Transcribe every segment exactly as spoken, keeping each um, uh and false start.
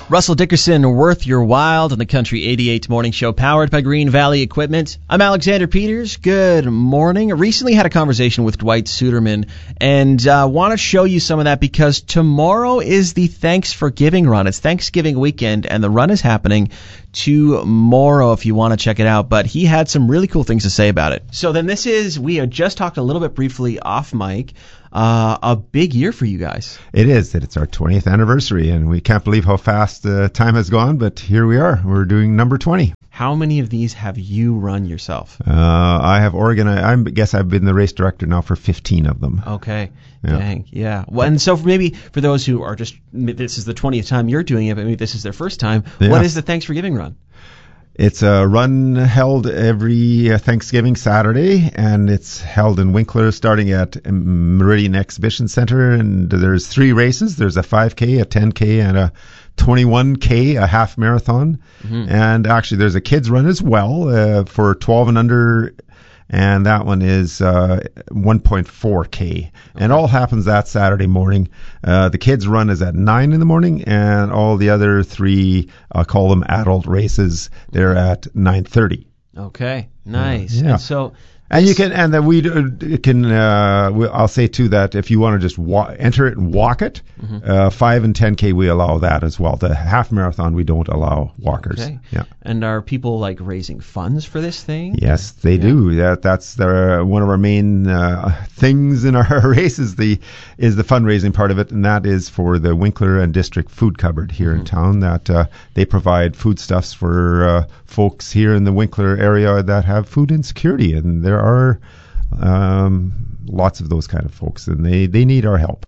Russell Dickerson, Worth Your While on the Country eighty-eight Morning Show, powered by Green Valley Equipment. I'm Alexander Peters. Good morning. I recently had a conversation with Dwight Suderman, and uh, want to show you some of that because tomorrow is the Thanks for Giving run. It's Thanksgiving weekend, and the run is happening tomorrow if you want to check it out. But he had some really cool things to say about it. So then this is, we had just talked a little bit briefly off mic, Uh, a big year for you guys. It is. It's our twentieth anniversary, and we can't believe how fast uh, time has gone, but here we are. We're doing number twenty. How many of these have you run yourself? Uh, I have organized, I guess I've been the race director now for fifteen of them. Okay. Yeah. Dang. Yeah. Well, and so for maybe for those who are just, this is the twentieth time you're doing it, but maybe this is their first time, Yeah. What is the Thanks for Giving run? It's a run held every uh, Thanksgiving Saturday, and it's held in Winkler starting at Meridian Exhibition Center. And there's three races. There's a five K, a ten K, and a twenty-one K, a half marathon. Mm-hmm. And actually, there's a kids run as well uh, for twelve and under, and that one is uh, one point four K. Okay. And all happens that Saturday morning. Uh, the kids run is at nine in the morning, and all the other three, I'll call them adult races, they're at nine thirty. Okay, nice. Uh, yeah. And so... And you can, and then we can. Uh, I'll say too that if you want to just wa- enter it and walk it, mm-hmm. uh, five and ten K we allow that as well. The half marathon we don't allow walkers. Okay. Yeah. And are people like raising funds for this thing? Yes, they yeah. do. That that's the, one of our main uh, things in our races. The is the fundraising part of it, and that is for the Winkler and District Food Cupboard here mm-hmm. in town. That uh, they provide foodstuffs for uh, folks here in the Winkler area that have food insecurity, and there are um, lots of those kind of folks, and they, they need our help.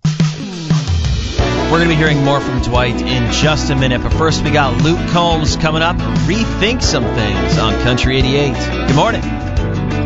We're going to be hearing more from Dwight in just a minute, but first we got Luke Combs coming up, Rethink Some Things on Country eighty-eight. Good morning.